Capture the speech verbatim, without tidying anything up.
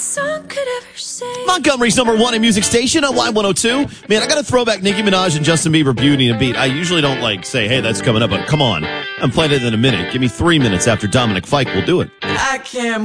song could ever say. Montgomery's number one in music station on Y one oh two. Man, I got to throw back Nicki Minaj and Justin Bieber, Beauty and a Beat. I usually don't like say, hey, that's coming up, but come on. I'm playing it in a minute. Give me three minutes after Dominic Fike. We'll do it. I can't